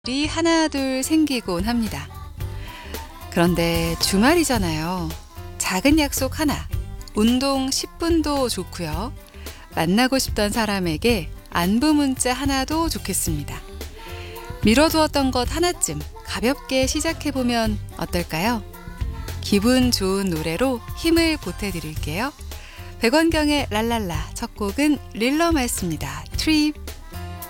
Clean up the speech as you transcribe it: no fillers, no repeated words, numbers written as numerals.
일이 하나둘 생기곤 합니다. 그런데 주말이잖아요. 작은 약속 하나, 운동 10분도 좋고요. 만나고 싶던 사람에게 안부 문자 하나도 좋겠습니다. 미뤄두었던 것 하나쯤 가볍게 시작해보면 어떨까요? 기분 좋은 노래로 힘을 보태드릴게요. 백원경의 랄랄라 첫 곡은 릴러마였습니다. 트립.